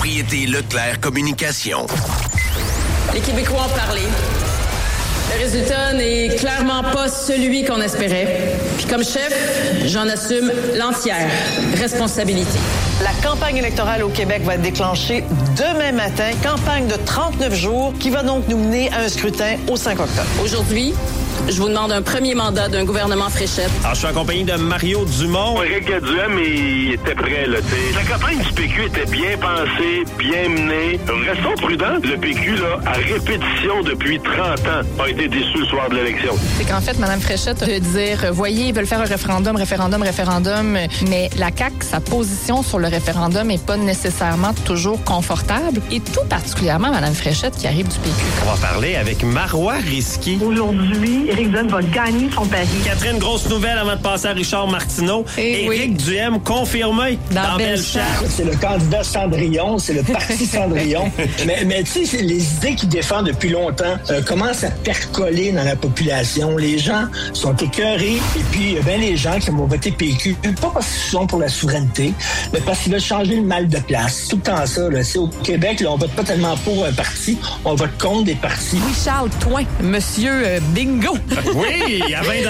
Propriété Leclerc Communication. Les Québécois ont parlé. Le résultat n'est clairement pas celui qu'on espérait. Puis comme chef, j'en assume l'entière responsabilité. La campagne électorale au Québec va être déclenchée demain matin. Campagne de 39 jours qui va donc nous mener à un scrutin au 5 octobre. Aujourd'hui, je vous demande un premier mandat d'un gouvernement Fréchette. Alors, je suis en compagnie de Mario Dumont. Éric Duhem, il était prêt, là, t'sais. La campagne du PQ était bien pensée, bien menée. Restons prudents. Le PQ, là, à répétition depuis 30 ans, a été déçu le soir de l'élection. C'est qu'en fait, Mme Fréchette, de dire, voyez, ils veulent faire un référendum, mais la CAQ, sa position sur le référendum n'est pas nécessairement toujours confortable, et tout particulièrement Mme Fréchette qui arrive du PQ. On va parler avec Marois Risky. Aujourd'hui, Éric Duhem va gagner son pari. Catherine, grosse nouvelle avant de passer à Richard Martineau. Éric Duhem confirmé dans Bellechasse. C'est le candidat Cendrillon, c'est le parti Cendrillon. mais tu sais, les idées qu'il défend depuis longtemps commencent à percoler dans la population. Les gens sont écœurés, et puis les gens qui vont voter PQ, pas parce qu'ils sont pour la souveraineté, mais parce qu'ils veulent changer le mal de place. Tout le temps ça. Là. Au Québec, là, on vote pas tellement pour un parti, on vote contre des partis. Louis-Charles Toin, monsieur Bingo. Oui, à 20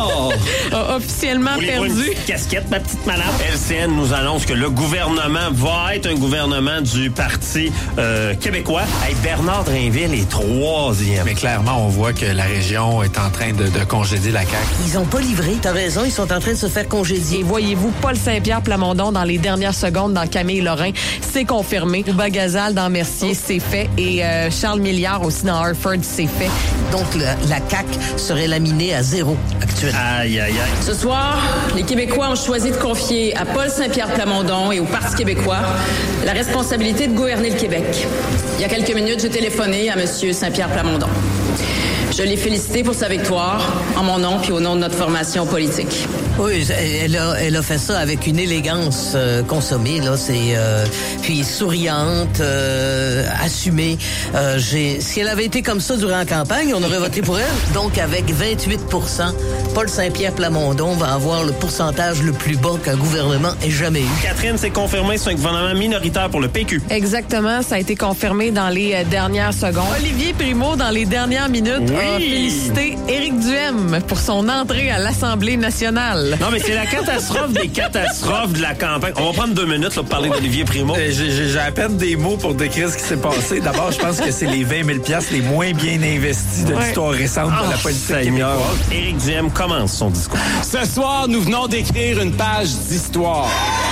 a officiellement perdu. Une casquette, ma petite madame. LCN nous annonce que le gouvernement va être un gouvernement du Parti québécois. Hey, Bernard Drainville est 3e. Mais clairement, on voit que la région est en train de congédier la CAQ. Ils ont pas livré. T'as raison, ils sont en train de se faire congédier. Et voyez-vous, Paul Saint-Pierre Plamondon dans les dernières secondes dans Camille Lorrain, c'est confirmé. Bouba Gazal dans Mercier, c'est fait. Et Charles Milliard aussi dans Hartford, c'est fait. Donc la CAQ serait laminée à 0 actuellement. Aïe, aïe, aïe. Ce soir, les Québécois ont choisi de confier à Paul Saint-Pierre Plamondon et au Parti québécois la responsabilité de gouverner le Québec. Il y a quelques minutes, j'ai téléphoné à M. Saint-Pierre Plamondon. Je l'ai félicité pour sa victoire, en mon nom puis au nom de notre formation politique. Oui, elle a fait ça avec une élégance consommée, là. C'est puis souriante, assumée. Si elle avait été comme ça durant la campagne, on aurait voté pour elle. Donc, avec 28%, Paul Saint-Pierre Plamondon va avoir le pourcentage le plus bas qu'un gouvernement ait jamais eu. Catherine, c'est confirmé, c'est un gouvernement minoritaire pour le PQ. Exactement, ça a été confirmé dans les dernières secondes. Olivier Primo, dans les dernières minutes, a félicité Éric Duhem pour son entrée à l'Assemblée nationale. Non, mais c'est la catastrophe des catastrophes de la campagne. On va prendre 2 minutes là, pour parler d'Olivier Primo. J'ai à peine des mots pour décrire ce qui s'est passé. D'abord, je pense que c'est les 20 000 $ les moins bien investis de l'histoire récente de la politique québécoise. Éric Duhem commence son discours. Ce soir, nous venons d'écrire une page d'histoire.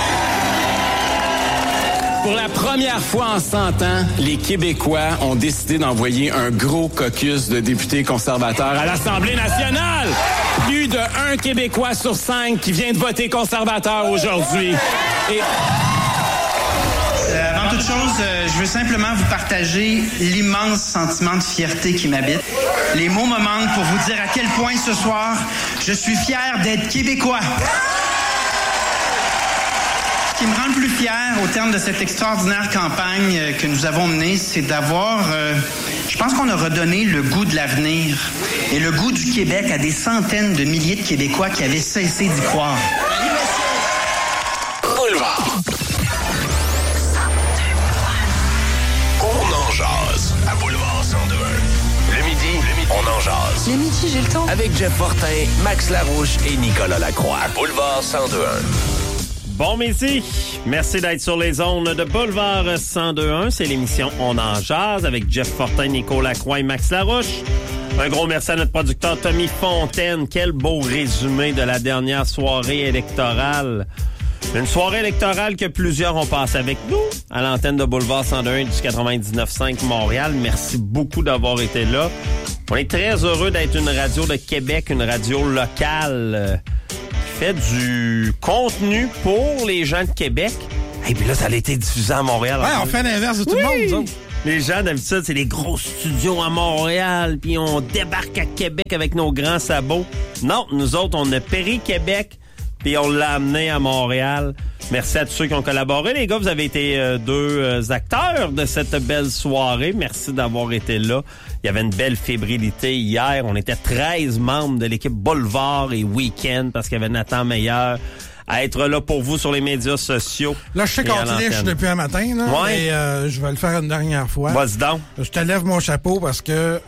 Pour la première fois en 100 ans, les Québécois ont décidé d'envoyer un gros caucus de députés conservateurs à l'Assemblée nationale. Plus de 1 Québécois sur 5 qui vient de voter conservateur aujourd'hui. Avant toute chose, je veux simplement vous partager l'immense sentiment de fierté qui m'habite. Les mots me manquent pour vous dire à quel point ce soir, je suis fier d'être Québécois. Ce qui me rend le plus fier au terme de cette extraordinaire campagne que nous avons menée, c'est d'avoir, je pense qu'on a redonné le goût de l'avenir et le goût du Québec à des centaines de milliers de Québécois qui avaient cessé d'y croire. Boulevard. On en jase à Boulevard 102.1. Le midi, on en jase. Le midi, j'ai le temps. Avec Jeff Fortin, Max Larouche et Nicolas Lacroix. Boulevard 102.1. Bon midi, merci d'être sur les ondes de Boulevard 102.1. C'est l'émission On en jase avec Jeff Fortin, Nicolas Lacroix et Max Larouche. Un gros merci à notre producteur Tommy Fontaine. Quel beau résumé de la dernière soirée électorale. Une soirée électorale que plusieurs ont passé avec nous à l'antenne de Boulevard 102.1 du 99.5 Montréal. Merci beaucoup d'avoir été là. On est très heureux d'être une radio de Québec, une radio locale qui fait du contenu pour les gens de Québec. Et puis là, ça a été diffusé à Montréal. Ouais, on fait l'inverse de tout le monde, nous autres. Les gens, d'habitude, c'est des gros studios à Montréal, puis on débarque à Québec avec nos grands sabots. Non, nous autres, on a péri Québec, puis on l'a amené à Montréal. Merci à tous ceux qui ont collaboré. Les gars, vous avez été deux acteurs de cette belle soirée. Merci d'avoir été là. Il y avait une belle fébrilité hier. On était 13 membres de l'équipe Boulevard et Week-end parce qu'il y avait Nathan Meilleur, à être là pour vous sur les médias sociaux. Là, je sais qu'on te lèche depuis un matin, là, ouais. et je vais le faire une dernière fois. Vas-y donc. Je te lève mon chapeau parce que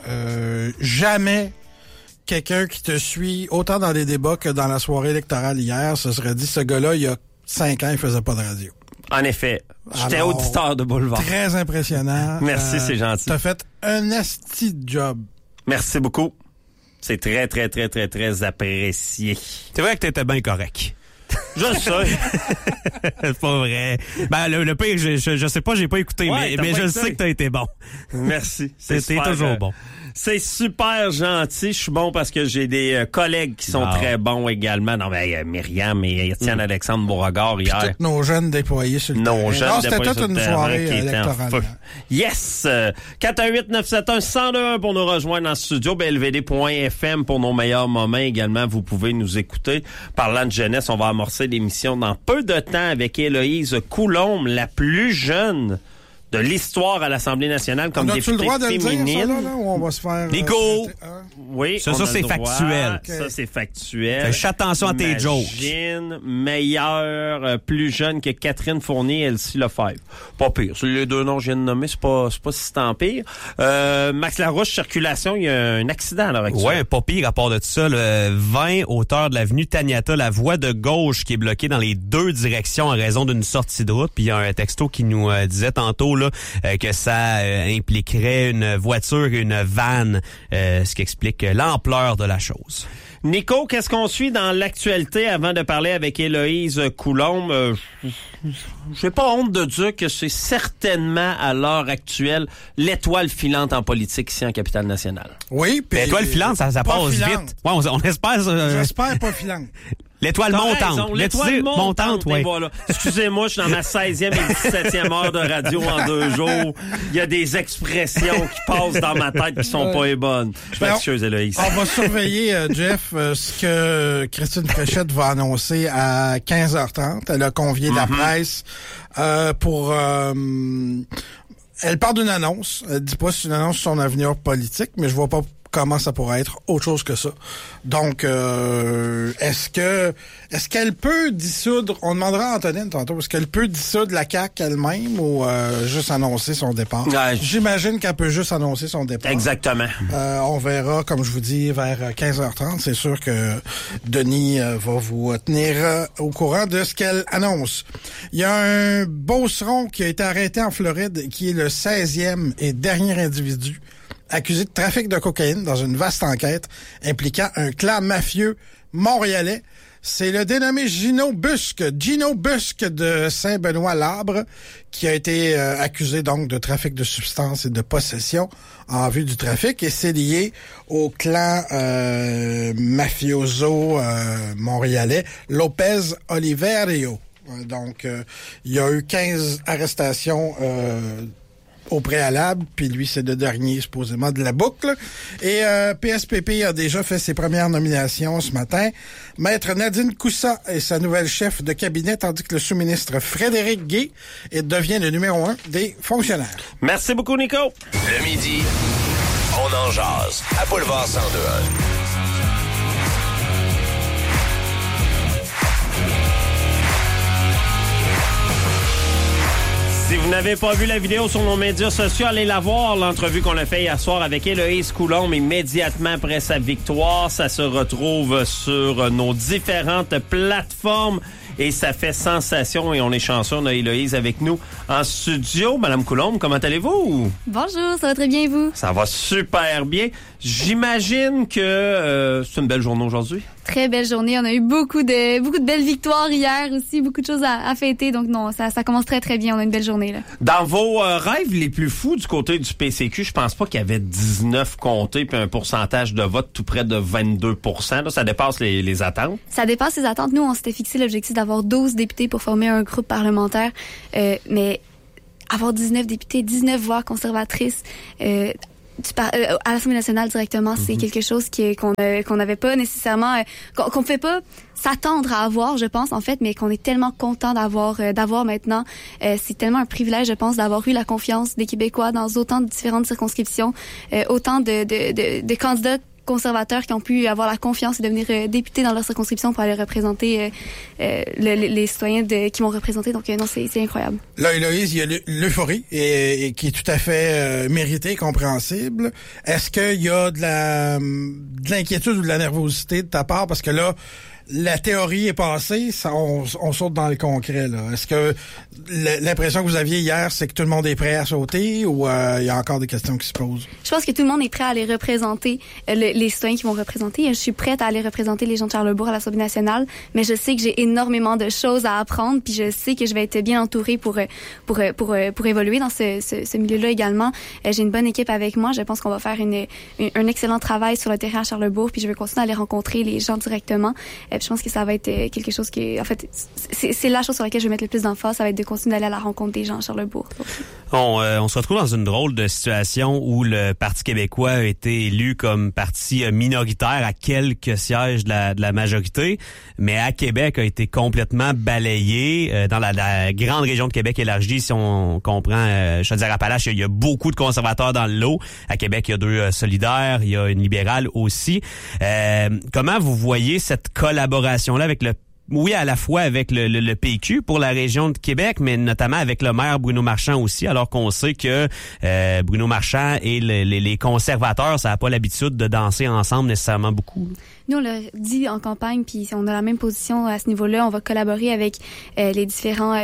jamais quelqu'un qui te suit autant dans les débats que dans la soirée électorale hier se serait dit, ce gars-là, il y a 5 ans, il faisait pas de radio. En effet. J'étais auditeur de Boulevard. Très impressionnant. Merci, c'est gentil. T'as fait un asti de job. Merci beaucoup. C'est très, très, très, très, très apprécié. C'est vrai que t'étais bien correct. Je sais. C'est pas vrai. Ben, le pire, je sais pas, j'ai pas écouté, ouais, mais je sais que t'as été bon. Merci. T'es toujours bon. C'est super gentil. Je suis bon parce que j'ai des collègues qui sont très bons également. Non, mais Myriam et Étienne Alexandre Beauregard hier. Puis tous nos jeunes déployés sur le terrain. Jeunes c'était toute une soirée électorale. Yes! 418-971-1021 pour nous rejoindre en studio. BLVD.FM pour nos meilleurs moments également. Vous pouvez nous écouter. Parlant de jeunesse, on va amorcer l'émission dans peu de temps avec Héloïse Coulombe, la plus jeune de l'histoire à l'Assemblée nationale comme députée féminine. On a-tu le droit de le dire, ça, là, où on va se faire... Nico! Oui, ça c'est factuel. Okay. Ça, c'est factuel. Fais attention à tes jokes. Imagine, meilleure, plus jeune que Catherine Fournier et Elsie Lefebvre. Pas pire. Sur les deux noms que je viens de nommer, c'est pas si tant pire. Max Larouche, circulation, il y a un accident à l'heure actuelle. Ouais, pas pire à part de tout ça. Le 20, hauteur de l'avenue Taniata, la voie de gauche qui est bloquée dans les deux directions en raison d'une sortie de route. Puis il y a un texto qui nous disait tantôt là, que ça impliquerait une voiture et une vanne, ce qui explique l'ampleur de la chose. Nico, qu'est-ce qu'on suit dans l'actualité avant de parler avec Héloïse Coulombe? J'ai pas honte de dire que c'est certainement à l'heure actuelle l'étoile filante en politique ici en Capitale-Nationale. Oui, puis l'étoile filante, ça passe vite. Ouais, on espère. J'espère pas filante. L'étoile montante. L'étoile montante, oui. Voilà. Excusez-moi, je suis dans ma 16e et 17e heure de radio en 2 jours. Il y a des expressions qui passent dans ma tête qui sont pas les bonnes. Je m'excuse, Héloïse. On va surveiller, Jeff, ce que Christine Fréchette va annoncer à 15h30. Elle a convié la presse pour... elle parle d'une annonce. Elle dit pas si c'est une annonce sur son avenir politique, mais je vois pas comment ça pourrait être autre chose que ça. Donc, est-ce qu'elle peut dissoudre, on demandera à Antonine tantôt, est-ce qu'elle peut dissoudre la CAQ elle-même ou juste annoncer son départ? J'imagine qu'elle peut juste annoncer son départ. Exactement. On verra, comme je vous dis, vers 15h30. C'est sûr que Denis va vous tenir au courant de ce qu'elle annonce. Il y a un beauceron qui a été arrêté en Floride, qui est le 16e et dernier individu accusé de trafic de cocaïne dans une vaste enquête impliquant un clan mafieux montréalais. C'est le dénommé Gino Busque de Saint-Benoît-Labre, qui a été accusé donc de trafic de substances et de possession en vue du trafic, et c'est lié au clan mafioso montréalais Lopez Oliverio. Donc, il y a eu 15 arrestations au préalable, puis lui, c'est le dernier, supposément, de la boucle. Et PSPP a déjà fait ses premières nominations ce matin. Maître Nadine Coussa est sa nouvelle chef de cabinet, tandis que le sous-ministre Frédéric Gay devient le numéro 1 des fonctionnaires. Merci beaucoup, Nico. Le midi, on en jase à Boulevard 102.1. Si vous n'avez pas vu la vidéo sur nos médias sociaux, allez la voir. L'entrevue qu'on a fait hier soir avec Héloïse Coulombe immédiatement après sa victoire. Ça se retrouve sur nos différentes plateformes et ça fait sensation et on est chanceux. On a Héloïse avec nous en studio. Madame Coulombe, comment allez-vous? Bonjour, ça va très bien et vous? Ça va super bien. J'imagine que c'est une belle journée aujourd'hui. Très belle journée. On a eu beaucoup de belles victoires hier aussi, beaucoup de choses à fêter. Donc non, ça commence très très bien. On a une belle journée là. Dans vos rêves les plus fous du côté du PCQ, je pense pas qu'il y avait 19 comtés puis un pourcentage de vote tout près de 22%. Là, ça dépasse les attentes. Ça dépasse les attentes. Nous, on s'était fixé l'objectif d'avoir 12 députés pour former un groupe parlementaire, mais avoir 19 députés, 19 voix conservatrices. À l'Assemblée nationale directement, c'est quelque chose qu'on n'avait pas nécessairement, qu'on pouvait pas s'attendre à avoir, je pense, en fait, mais qu'on est tellement content d'avoir maintenant. C'est tellement un privilège, je pense, d'avoir eu la confiance des Québécois dans autant de différentes circonscriptions, autant de candidats conservateurs qui ont pu avoir la confiance et devenir députés dans leur circonscription pour aller représenter les citoyens qui m'ont représenté. Donc non, c'est incroyable. Là, Héloïse, il y a l'euphorie et qui est tout à fait méritée, compréhensible. Est-ce qu'il y a de l'inquiétude ou de la nervosité de ta part? Parce que là, la théorie est passée, on saute dans le concret, là. Est-ce que l'impression que vous aviez hier, c'est que tout le monde est prêt à sauter ou il y a encore des questions qui se posent? Je pense que tout le monde est prêt à aller représenter les citoyens qui vont représenter. Je suis prête à aller représenter les gens de Charlesbourg à l'Assemblée nationale, mais je sais que j'ai énormément de choses à apprendre, puis je sais que je vais être bien entourée pour évoluer dans ce milieu-là également. J'ai une bonne équipe avec moi. Je pense qu'on va faire un excellent travail sur le terrain à Charlesbourg, puis je vais continuer à aller rencontrer les gens directement. Je pense que ça va être quelque chose qui est... En fait, c'est la chose sur laquelle je vais mettre le plus d'emphase. Ça va être de continuer d'aller à la rencontre des gens à Charlesbourg. On se retrouve dans une drôle de situation où le Parti québécois a été élu comme parti minoritaire à quelques sièges de la majorité, mais à Québec a été complètement balayé. Dans la grande région de Québec élargie, si on comprend Chaudière-Appalaches, il y a beaucoup de conservateurs dans le lot. À Québec, il y a 2 solidaires, il y a une libérale aussi. Comment vous voyez cette collaboration-là avec à la fois avec le PQ pour la région de Québec, mais notamment avec le maire Bruno Marchand aussi, alors qu'on sait que Bruno Marchand et les conservateurs, ça n'a pas l'habitude de danser ensemble nécessairement beaucoup. Nous, on l'a dit en campagne, puis on a la même position à ce niveau-là. On va collaborer avec les différents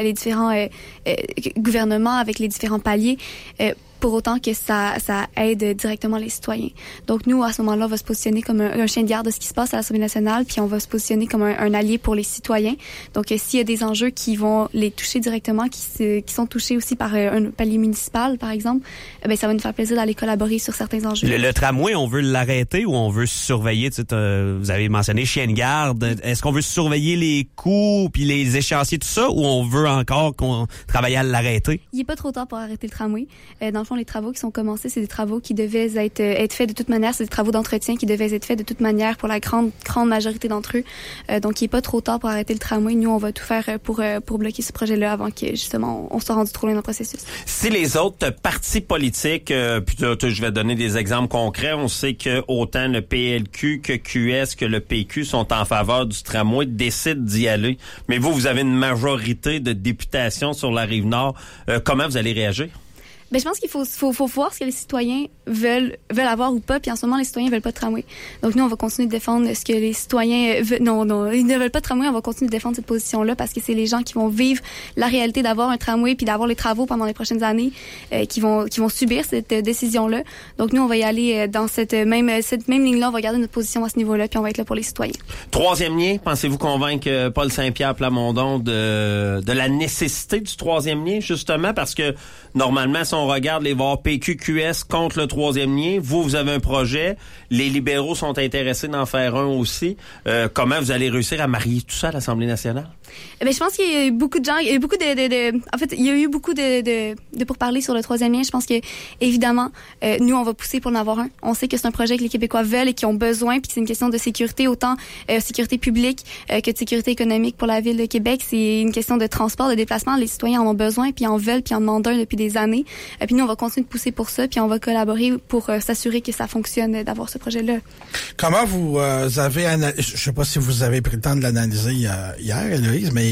gouvernements, avec les différents paliers, pour autant que ça aide directement les citoyens. Donc nous, à ce moment-là, on va se positionner comme un chien de garde de ce qui se passe à l'Assemblée nationale, puis on va se positionner comme un allié pour les citoyens. Donc s'il y a des enjeux qui vont les toucher directement, qui sont touchés aussi par un palier municipal, par exemple, ça va nous faire plaisir d'aller collaborer sur certains enjeux. Le tramway, on veut l'arrêter ou on veut surveiller? Vous avez mentionné chien de garde. Est-ce qu'on veut surveiller les coûts puis les échéanciers, tout ça, ou on veut encore qu'on travaille à l'arrêter? Il n'est pas trop tard pour arrêter le tramway. Dans le fond, les travaux qui sont commencés, c'est des travaux qui devaient être faits de toute manière. C'est des travaux d'entretien qui devaient être faits de toute manière pour la grande majorité d'entre eux. Donc, il n'est pas trop tard pour arrêter le tramway. Nous, on va tout faire pour bloquer ce projet-là avant que, justement, on soit rendu trop loin dans le processus. Si les autres partis politiques, puis je vais donner des exemples concrets, on sait que autant le PLQ que QS que le PQ sont en faveur du tramway, décident d'y aller. Mais vous avez une majorité de députation sur la Rive-Nord. Comment vous allez réagir? Je pense qu'il faut voir ce que les citoyens veulent avoir ou pas. Puis en ce moment, les citoyens veulent pas de tramway. Donc nous, on va continuer de défendre ce que les citoyens veulent. Non, ils ne veulent pas de tramway. On va continuer de défendre cette position-là parce que c'est les gens qui vont vivre la réalité d'avoir un tramway puis d'avoir les travaux pendant les prochaines années qui vont subir cette décision-là. Donc nous, on va y aller dans cette même ligne-là. On va garder notre position à ce niveau-là puis on va être là pour les citoyens. Troisième lien, pensez-vous convaincre Paul Saint-Pierre Plamondon de la nécessité du troisième lien, justement, parce que normalement, si on regarde les voix PQ-QS contre le troisième lien, vous avez un projet, les libéraux sont intéressés d'en faire un aussi. Comment vous allez réussir à marier tout ça à l'Assemblée nationale? Je pense qu'il y a eu beaucoup de gens, il y a eu beaucoup en fait, il y a eu beaucoup de pourparlers sur le troisième lien. Je pense que, évidemment, nous, on va pousser pour en avoir un. On sait que c'est un projet que les Québécois veulent et qui ont besoin, puis que c'est une question de sécurité, autant sécurité publique que de sécurité économique pour la Ville de Québec. C'est une question de transport, de déplacement. Les citoyens en ont besoin, puis en veulent, puis en demandent un depuis des années. Puis nous, on va continuer de pousser pour ça, puis on va collaborer pour s'assurer que ça fonctionne d'avoir ce projet-là. Comment vous avez analysé, je sais pas si vous avez pris le temps de l'analyser hier, Héloïse, mais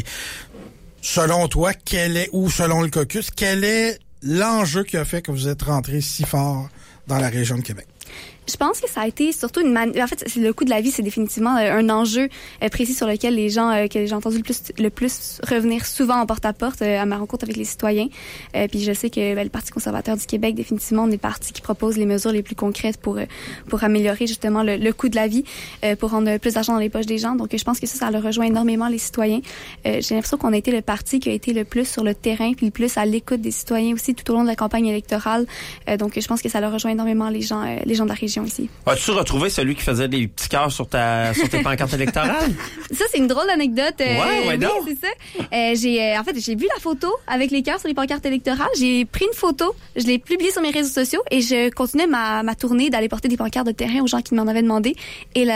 selon toi, selon le caucus, quel est l'enjeu qui a fait que vous êtes rentré si fort dans la région de Québec? Je pense que ça a été surtout en fait, le coût de la vie, c'est définitivement un enjeu précis sur lequel les gens que j'ai entendu le plus revenir souvent en porte-à-porte à ma rencontre avec les citoyens. Puis je sais que le Parti conservateur du Québec, définitivement, on est parti qui propose les mesures les plus concrètes pour améliorer justement le coût de la vie, pour rendre plus d'argent dans les poches des gens. Donc je pense que ça le rejoint énormément les citoyens. J'ai l'impression qu'on a été le parti qui a été le plus sur le terrain, puis le plus à l'écoute des citoyens aussi tout au long de la campagne électorale. Donc je pense que ça le rejoint énormément les gens de la région ici. As-tu retrouvé celui qui faisait des petits cœurs sur tes pancartes électorales? Ça, c'est une drôle d'anecdote. Ouais, donc. Oui, c'est ça. En fait, j'ai vu la photo avec les cœurs sur les pancartes électorales. J'ai pris une photo, je l'ai publiée sur mes réseaux sociaux et je continuais ma tournée d'aller porter des pancartes de terrain aux gens qui m'en avaient demandé. Et